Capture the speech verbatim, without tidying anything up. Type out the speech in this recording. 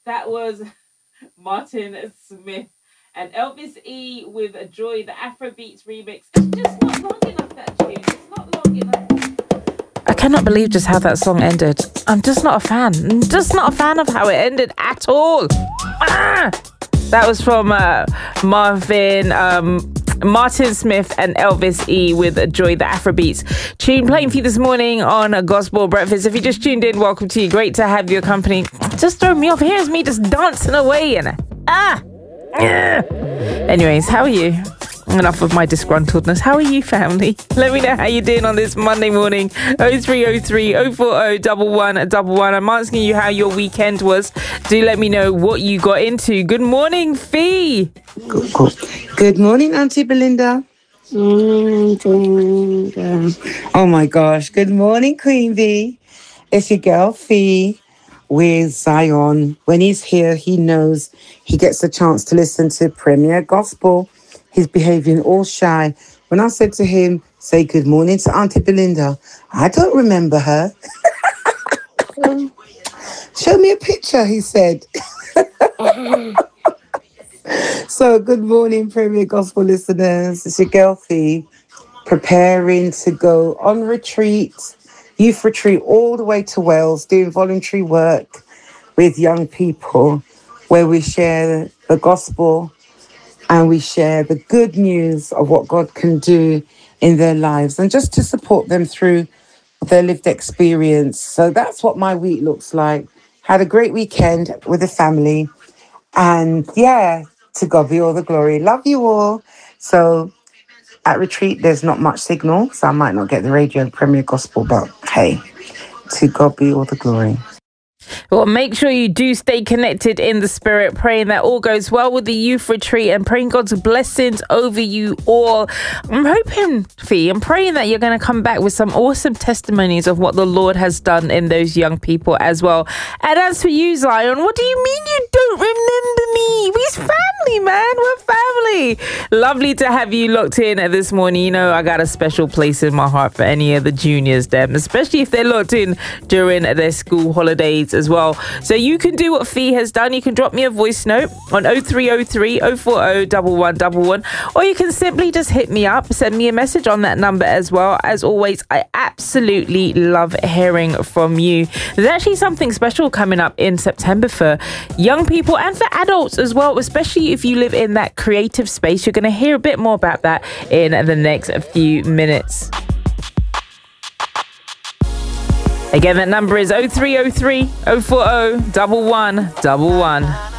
That was Martin Smith and Elvis E with a Joy, the Afrobeats remix. It's just not long enough, that tune. It's not long enough. I cannot believe just how that song ended. I'm just not a fan. I'm just not a fan of how it ended at all. Ah! That was from uh, Marvin, um, Martin Smith and Elvis E with Joy, the Afrobeats tune playing for you this morning on a Gospel Breakfast. If you just tuned in, welcome to you. Great to have your company. Just throw me off. Here's me just dancing away and ah. Yeah. Anyways, how are you? Enough of my disgruntledness. How are you, family? Let me know how you're doing on this Monday morning. oh three oh three, oh four oh, one one one one. I'm asking you how your weekend was. Do let me know what you got into. Good morning, Fee. Good, good. Good morning, Auntie Belinda. Oh my gosh. Good morning, Queen Bee. It's your girl, Fee, with Zion. When he's here, he knows he gets a chance to listen to Premier Gospel. He's behaving all shy. When I said to him, say good morning to Auntie Belinda, I don't remember her. Show me a picture, he said. So good morning, Premier Gospel listeners. It's your girl, Fee, preparing to go on retreat, youth retreat, all the way to Wales, doing voluntary work with young people where we share the gospel and we share the good news of what God can do in their lives and just to support them through their lived experience. So that's what my week looks like. Had a great weekend with the family. And yeah, to God be all the glory. Love you all. So at retreat, there's not much signal, so I might not get the radio and Premier Gospel, but hey, to God be all the glory. Well, make sure you do stay connected in the spirit, praying that all goes well with the youth retreat and praying God's blessings over you all. I'm hoping, Fee, I'm praying that you're going to come back with some awesome testimonies of what the Lord has done in those young people as well. And as for you, Zion, what do you mean you don't remember me? We're family, man. We're family. Lovely to have you locked in this morning. You know, I got a special place in my heart for any of the juniors, them, especially if they're locked in during their school holidays as well. So you can do what Fee has done. You can drop me a voice note on oh three oh three, oh four oh, one one one one, or you can simply just hit me up, send me a message on that number as well. As always, I absolutely love hearing from you. There's actually something special coming up in September for young people and for adults as well, especially if you live in that creative space. You're going to hear a bit more about that in the next few minutes. Again, that number is oh three oh three, oh four oh, one one one one.